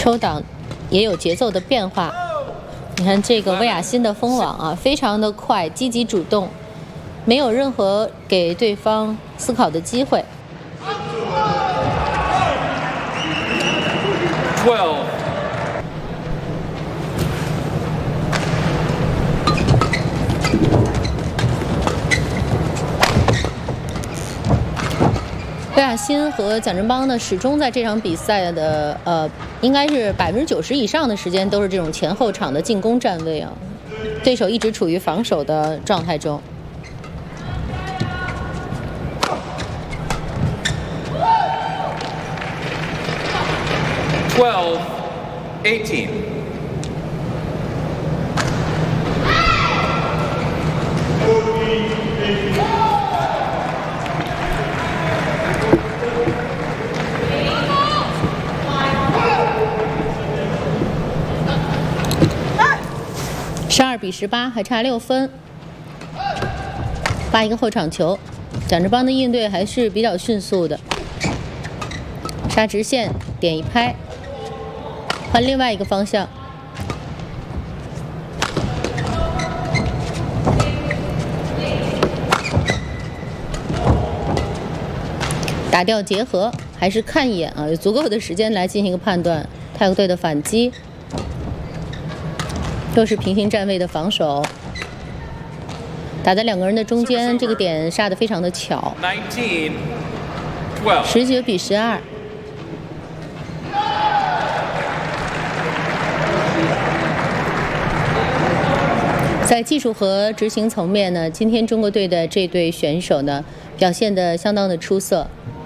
抽档也有节奏的变化。你看这个威亚辛的封网啊，非常的快，积极主动，没有任何给对方思考的机会。 12。 威亚辛和蒋振邦呢，始终在这场比赛的应该是90%以上的时间都是这种前后场的进攻站位啊，对手一直处于防守的状态中。 12-18。 12-18，还差6分，发一个后场球。蒋振邦的应对还是比较迅速的，杀直线，点一拍，换另外一个方向。打掉结合，还是看一眼啊，有足够的时间来进行一个判断。泰国队的反击。又是平行站位的防守，打在两个人的中间，这个点杀得非常的巧。19-12。在技术和执行层面呢，今天中国队的这对选手呢，表现得相当的出色。